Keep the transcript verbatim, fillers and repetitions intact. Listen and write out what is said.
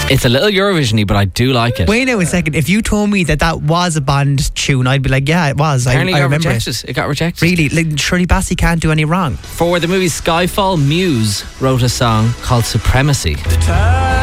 It's a little Eurovision-y, but I do like it. Wait now a second. If you told me that that was a Bond tune, I'd be like, yeah, it was. I, Apparently I it got remember rejected. it. It got rejected. Really? Like, Shirley Bassey can't do any wrong. For the movie Skyfall, Muse wrote a song called Supremacy.